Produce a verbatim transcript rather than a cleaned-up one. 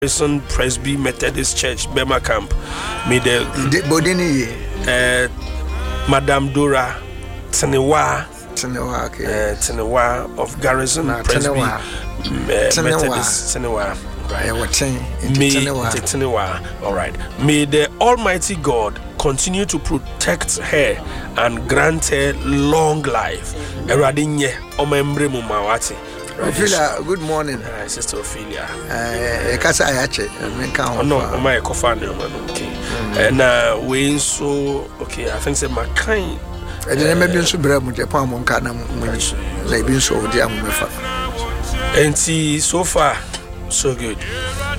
Garrison Presby Methodist Church, Bema Camp. Me the Bodini, uh, Madame Dora Tenewa, Tenewa, okay. uh, Tenewa of Garrison Nah, Presby Tenewa. uh, Tenewa. Methodist Tenewa. Right. Yeah, what saying? May Tenewa. Tenewa. All right. May the Almighty God continue to protect her and grant her long life. Eradinye omembre mumawati. Ophelia, good morning. Uh, Sister Ophelia. Uh, Kasa Ayache, I can't. Oh no, my coffee okay. And uh, we so okay. I think say my kind. I didn't maybe so brave with Japan Moncana, like being so dear. And see, so far, so good.